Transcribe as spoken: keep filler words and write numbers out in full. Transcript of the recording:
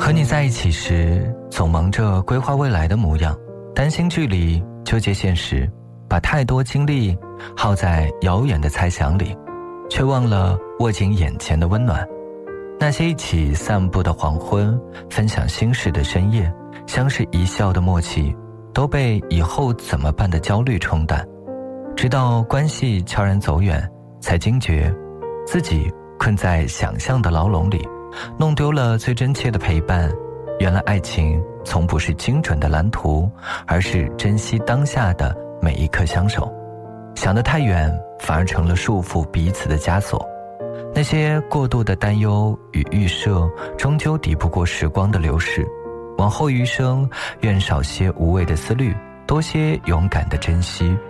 和你在一起时，总忙着规划未来的模样，担心距离，纠结现实，把太多精力耗在遥远的猜想里，却忘了握紧眼前的温暖。那些一起散步的黄昏，分享心事的深夜，相视一笑的默契，都被以后怎么办的焦虑冲淡。直到关系悄然走远，才惊觉自己困在想象的牢笼里，弄丢了最真切的陪伴。原来爱情从不是精准的蓝图，而是珍惜当下的每一刻相守。想得太远，反而成了束缚彼此的枷锁。那些过度的担忧与预设，终究抵不过时光的流逝。往后余生，愿少些无谓的思虑，多些勇敢的珍惜。